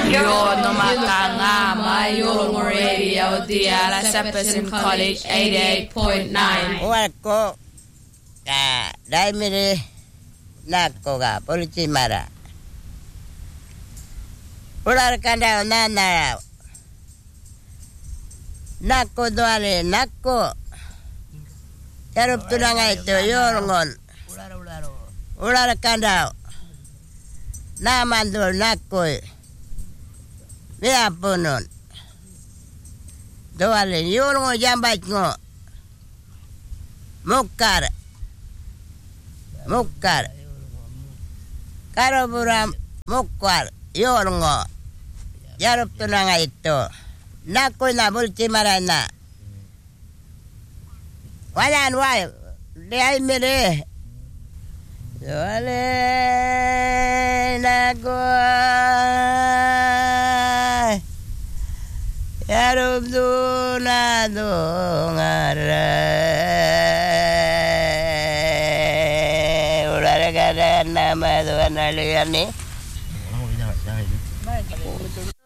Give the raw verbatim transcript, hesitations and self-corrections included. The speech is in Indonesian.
Yo no makanga mayo radio dia la Separation College eighty-eight point nine. Wako ka dai mere nakko ga polisi mara. Ular kanda nana. Nakko doale nakko. Yarup tunanga itu yorngon. Ular ular. Ular kanda. Namandur nakko. Mira punon. Doale yorngo jambat ngo. Mukar. Mukar. Karo buram mukar yorngo. Yarup tunanga itu. Nakko na bulti marana. Wajan wai. Dai mere. Doale nakko. Yarup tuna dongara. Ular kada nama tuan alian ni.